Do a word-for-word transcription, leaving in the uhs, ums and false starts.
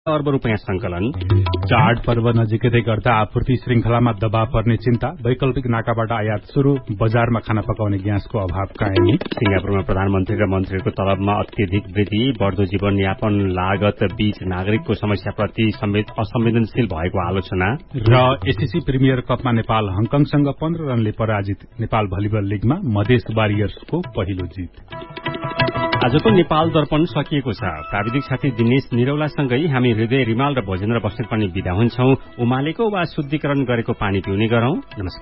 अर्ब रुपियाँ संकलन। चाड पर्व नजिकै गर्दा आपूर्ति श्रृंखलामा दबाव पर्ने चिन्ता, वैकल्पिक नाकाबाट आयात शुरू, बजारमा खाना पकाउने ग्यासको अभाव कायमी। सिंगापुरमा प्रधानमन्त्री र मन्त्रीको तलबमा अत्यधिक वृद्धि, बढ्दो जीवनयापन लागत बीच नागरिकको समस्याप्रति असंवेदनशील भएको आलोचना। र एसएससी प्रिमियर कपमा नेपाल हङकङसँग पन्ध्र रनले पराजित, नेपाल भलिबल लीगमा मधेस वारियर्सको पहिलो जीत। आजको नेपाल दर्पण सकिएको छ। प्राविधिक साथी दिनेश निरौलासँगै हामी हृदय रिमाल र भोजेन्द्र बस्नेत पनि विदा हुन्छौं। उमालेको वा शुद्धिकरण गरेको पानी पिउने गरौं। नमस्कार।